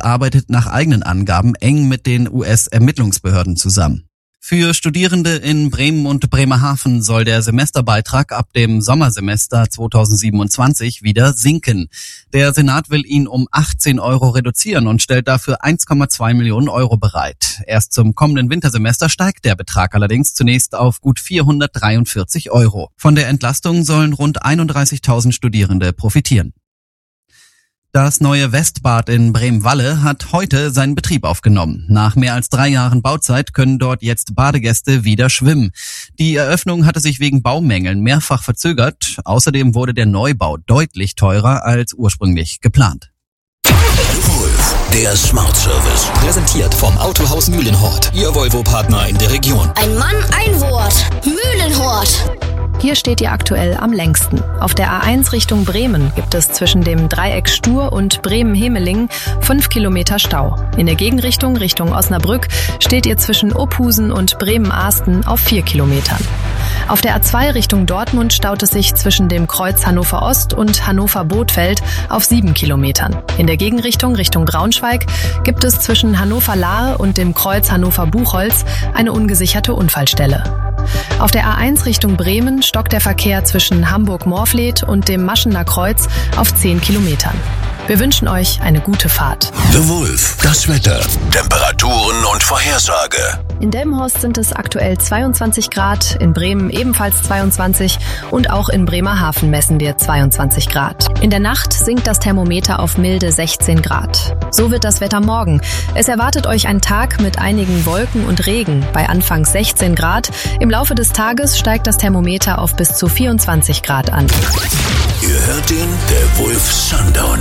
arbeitet nach eigenen Angaben eng mit den US-Ermittlungsbehörden zusammen. Für Studierende in Bremen und Bremerhaven soll der Semesterbeitrag ab dem Sommersemester 2027 wieder sinken. Der Senat will ihn um 18 € reduzieren und stellt dafür 1,2 Millionen € bereit. Erst zum kommenden Wintersemester steigt der Betrag allerdings zunächst auf gut 443 €. Von der Entlastung sollen rund 31.000 Studierende profitieren. Das neue Westbad in Bremen-Walle hat heute seinen Betrieb aufgenommen. Nach mehr als 3 Jahren Bauzeit können dort jetzt Badegäste wieder schwimmen. Die Eröffnung hatte sich wegen Baumängeln mehrfach verzögert. Außerdem wurde der Neubau deutlich teurer als ursprünglich geplant. Wolf, der Smart Service. Präsentiert vom Autohaus Mühlenhort. Ihr Volvo-Partner in der Region. Ein Mann, ein Wort. Mühlenhort. Hier steht ihr aktuell am längsten. Auf der A1 Richtung Bremen gibt es zwischen dem Dreieck Stur und Bremen-Hemelingen 5 Kilometer Stau. In der Gegenrichtung Richtung Osnabrück steht ihr zwischen Ophusen und Bremen-Ahsten auf 4 Kilometern. Auf der A2 Richtung Dortmund staut es sich zwischen dem Kreuz Hannover Ost und Hannover-Bothfeld auf 7 Kilometern. In der Gegenrichtung Richtung Braunschweig gibt es zwischen Hannover-Lahe und dem Kreuz Hannover-Buchholz eine ungesicherte Unfallstelle. Auf der A1 Richtung Bremen stockt der Verkehr zwischen Hamburg-Morfleet und dem Maschener Kreuz auf 10 Kilometern. Wir wünschen euch eine gute Fahrt. The Wolf, das Wetter, Temperaturen und Vorhersage. In Delmenhorst sind es aktuell 22 Grad, in Bremen ebenfalls 22 und auch in Bremerhaven messen wir 22 Grad. In der Nacht sinkt das Thermometer auf milde 16 Grad. So wird das Wetter morgen. Es erwartet euch ein Tag mit einigen Wolken und Regen bei anfangs 16 Grad. Im Laufe des Tages steigt das Thermometer auf bis zu 24 Grad an. Ihr hört den, der Wolf Sundown.